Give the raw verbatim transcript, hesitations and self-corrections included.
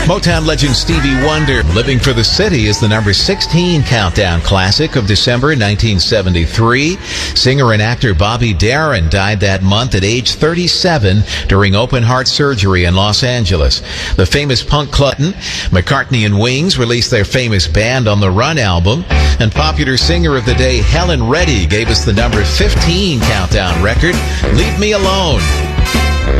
Motown legend Stevie Wonder, Living for the City, is the number sixteen countdown classic of December nineteen seventy-three. Singer and actor Bobby Darin died that month at age thirty-seven during open heart surgery in Los Angeles. The famous punk club McCartney and Wings released their famous Band on the Run album, and popular singer of the day Helen Reddy gave us the number fifteen countdown record, Leave Me Alone.